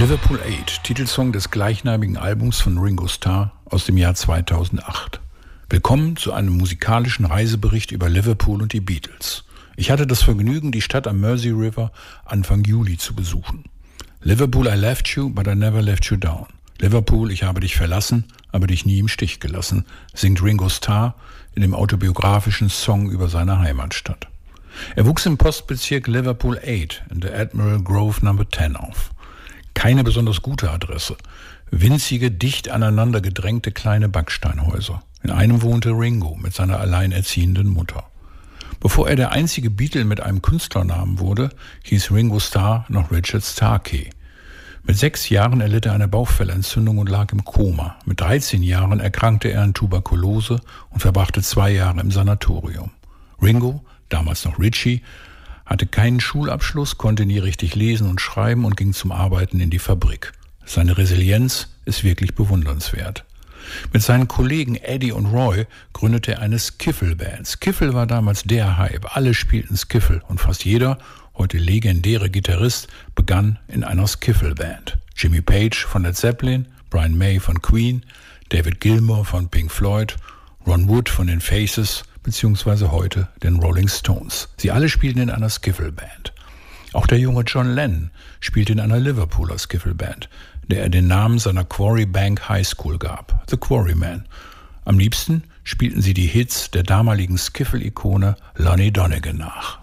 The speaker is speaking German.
Liverpool 8, Titelsong des gleichnamigen Albums von Ringo Starr aus dem Jahr 2008. Willkommen zu einem musikalischen Reisebericht über Liverpool und die Beatles. Ich hatte das Vergnügen, die Stadt am Mersey River Anfang Juli zu besuchen. Liverpool, I left you, but I never left you down. Liverpool, ich habe dich verlassen, aber dich nie im Stich gelassen, singt Ringo Starr in dem autobiografischen Song über seine Heimatstadt. Er wuchs im Postbezirk Liverpool 8 in der Admiral Grove No. 10 auf. Keine besonders gute Adresse. Winzige, dicht aneinander gedrängte kleine Backsteinhäuser. In einem wohnte Ringo mit seiner alleinerziehenden Mutter. Bevor er der einzige Beatle mit einem Künstlernamen wurde, hieß Ringo Starr noch Richard Starkey. Mit 6 Jahren erlitt er eine Bauchfellentzündung und lag im Koma. Mit 13 Jahren erkrankte er an Tuberkulose und verbrachte 2 Jahre im Sanatorium. Ringo, damals noch Richie, hatte keinen Schulabschluss, konnte nie richtig lesen und schreiben und ging zum Arbeiten in die Fabrik. Seine Resilienz ist wirklich bewundernswert. Mit seinen Kollegen Eddie und Roy gründete er eine Skiffle-Band. Skiffle war damals der Hype. Alle spielten Skiffle und fast jeder, heute legendäre Gitarrist, begann in einer Skiffle-Band. Jimmy Page von Led Zeppelin, Brian May von Queen, David Gilmour von Pink Floyd, Ron Wood von den Faces, beziehungsweise heute den Rolling Stones. Sie alle spielten in einer Skiffle-Band. Auch der junge John Lennon spielte in einer Liverpooler Skiffle-Band, der er den Namen seiner Quarry Bank High School gab, The Quarrymen. Am liebsten spielten sie die Hits der damaligen Skiffle-Ikone Lonnie Donegan nach.